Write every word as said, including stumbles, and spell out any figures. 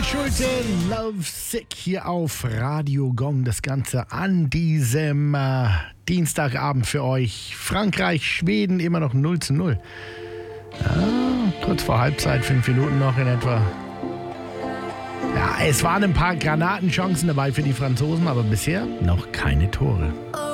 Schulte, Love Sick hier auf Radio Gong. Das Ganze an diesem äh, Dienstagabend für euch. Frankreich, Schweden immer noch null zu null. Ja, kurz vor Halbzeit, fünf Minuten noch in etwa. Ja, es waren ein paar Granatenchancen dabei für die Franzosen, aber bisher noch keine Tore.